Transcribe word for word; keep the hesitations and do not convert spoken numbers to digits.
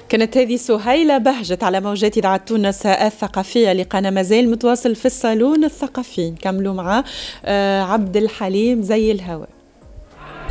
كانت هذه سهيلة بهجت على موجات إذاعة تونس الثقافية. لقانا مازال متواصل في الصالون الثقافي، نكملوا مع عبد الحليم زي الهواء.